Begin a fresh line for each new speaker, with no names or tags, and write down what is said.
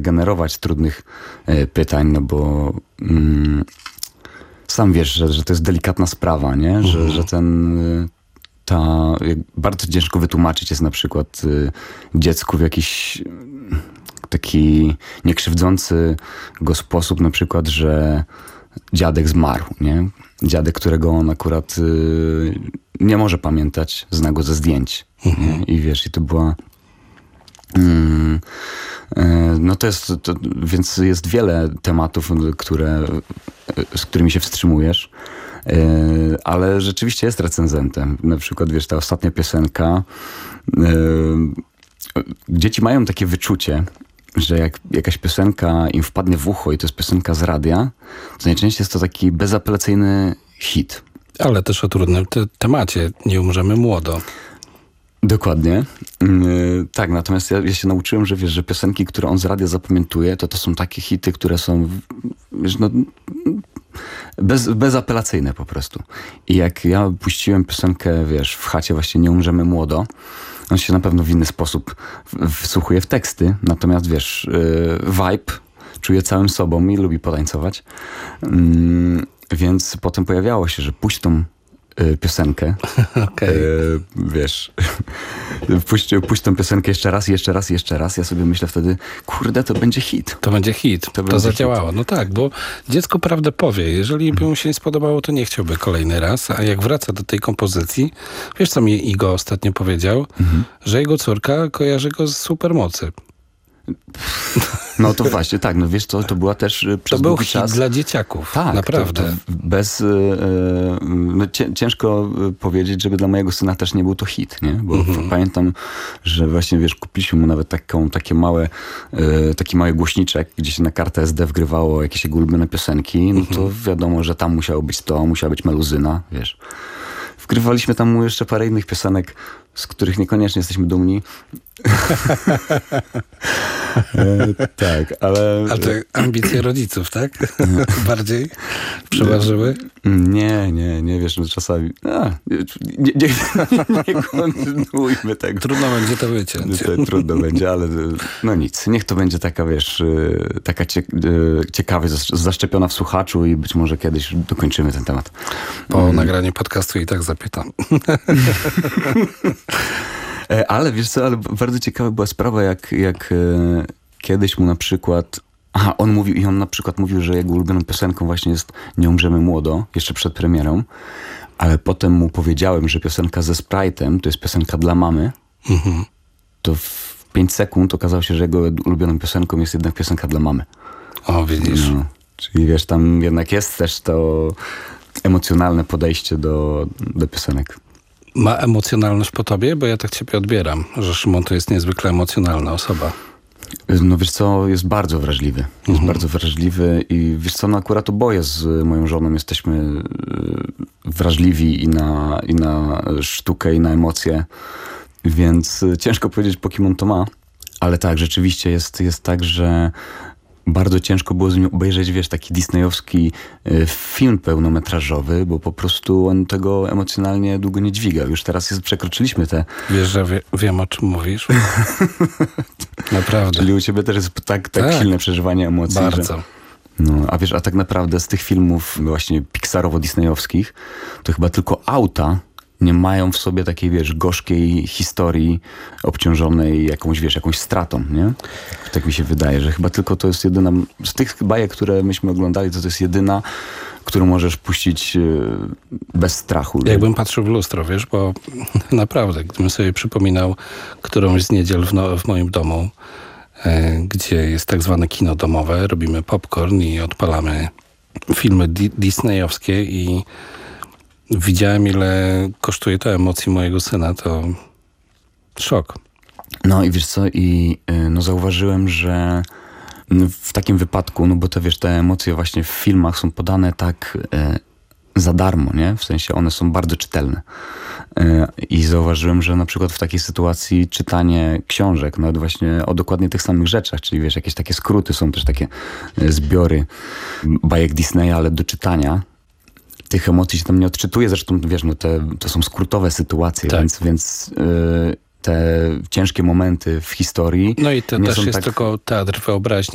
generować trudnych pytań, no bo sam wiesz, że to jest delikatna sprawa, nie? Że bardzo ciężko wytłumaczyć jest na przykład dziecku w jakiś taki niekrzywdzący go sposób, na przykład, że dziadek zmarł, nie? Dziadek, którego on akurat nie może pamiętać, zna go ze zdjęć. Nie? I wiesz, i to była... No więc jest wiele tematów, z którymi się wstrzymujesz, ale rzeczywiście jest recenzentem. Na przykład, wiesz, ta ostatnia piosenka, dzieci mają takie wyczucie, że jak jakaś piosenka im wpadnie w ucho i to jest piosenka z radia, to najczęściej jest to taki bezapelacyjny hit.
Ale też o trudnym temacie. Nie umrzemy młodo.
Dokładnie. Tak, natomiast ja się nauczyłem, że wiesz, że piosenki, które on z radia zapamiętuje, to są takie hity, które są, wiesz, no, bezapelacyjne po prostu. I jak ja puściłem piosenkę, wiesz, w chacie właśnie Nie umrzemy młodo, on się na pewno w inny sposób wsłuchuje w teksty, natomiast wiesz, vibe czuje całym sobą i lubi potańcować. Więc potem pojawiało się, że puść tą piosenkę.
Okay.
Wiesz, puść tą piosenkę jeszcze raz. Ja sobie myślę wtedy, kurde, to będzie hit.
To będzie hit. To zadziałało.
Hit.
No tak, bo dziecko prawdę powie. Jeżeli by mu się nie spodobało, to nie chciałby kolejny raz. A jak wraca do tej kompozycji, wiesz co mi Igo ostatnio powiedział? Że jego córka kojarzy go z Supermocy.
No to właśnie, tak, no wiesz co, to była też przez długi czas...
To był hit dla dzieciaków, tak, naprawdę.
Ciężko powiedzieć, żeby dla mojego syna też nie był to hit, nie? Bo pamiętam, że właśnie, wiesz, kupiliśmy mu nawet taki mały głośniczek, gdzie się na kartę SD wgrywało jakieś jego ulubione piosenki, no to wiadomo, że tam musiało być to, musiała być meluzyna, wiesz. Wgrywaliśmy tam mu jeszcze parę innych piosenek, z których niekoniecznie jesteśmy dumni. Tak, ale...
A te ambicje rodziców, tak? Bardziej przeważyły?
Nie, wiesz, no czasami... Nie kontynuujmy tego.
Trudno będzie to wyciąć.
Trudno będzie, ale no nic. Niech to będzie taka, wiesz, taka ciekawa, zaszczepiona w słuchaczu i być może kiedyś dokończymy ten temat.
Po nagraniu podcastu i tak zapytam.
Ale wiesz co, ale bardzo ciekawa była sprawa, jak kiedyś mu na przykład... on na przykład mówił, że jego ulubioną piosenką właśnie jest Nie umrzemy młodo, jeszcze przed premierą, ale potem mu powiedziałem, że piosenka ze Sprite'em to jest piosenka dla mamy. To w 5 sekund okazało się, że jego ulubioną piosenką jest jednak piosenka dla mamy.
O, widzisz.
No, czyli wiesz, tam jednak jest też to emocjonalne podejście do piosenek.
Ma emocjonalność po tobie? Bo ja tak ciebie odbieram, że Szymon to jest niezwykle emocjonalna osoba.
No wiesz co, jest bardzo wrażliwy. Jest bardzo wrażliwy i wiesz co, no akurat oboje z moją żoną jesteśmy wrażliwi i na sztukę, i na emocje. Więc ciężko powiedzieć, po kim on to ma. Ale tak, rzeczywiście jest tak, że bardzo ciężko było z nim obejrzeć, wiesz, taki disneyowski film pełnometrażowy, bo po prostu on tego emocjonalnie długo nie dźwigał. Już teraz przekroczyliśmy te...
Wiesz, że wiem, o czym mówisz? Naprawdę.
Czyli u ciebie też jest tak silne przeżywanie emocji.
Bardzo.
A wiesz, a tak naprawdę z tych filmów właśnie pixarowo-disneyowskich to chyba tylko auta nie mają w sobie takiej, wiesz, gorzkiej historii obciążonej jakąś stratą, nie? Tak mi się wydaje, że chyba tylko to jest jedyna... Z tych bajek, które myśmy oglądali, to jest jedyna, którą możesz puścić bez strachu.
Jakbym patrzył w lustro, wiesz, bo naprawdę, gdybym sobie przypominał którąś z niedziel w moim domu, gdzie jest tak zwane kino domowe, robimy popcorn i odpalamy filmy disneyowskie i widziałem, ile kosztuje to emocji mojego syna, to szok.
No i wiesz co, zauważyłem, że w takim wypadku, no bo to wiesz, te emocje właśnie w filmach są podane tak za darmo, nie? W sensie one są bardzo czytelne. I zauważyłem, że na przykład w takiej sytuacji czytanie książek, nawet właśnie o dokładnie tych samych rzeczach, czyli wiesz, jakieś takie skróty, są też takie zbiory bajek Disneya, ale do czytania tych emocji się tam nie odczytuje. Zresztą wiesz, no to są skrótowe sytuacje, tak. więc te ciężkie momenty w historii...
No i to też jest tylko teatr wyobraźni.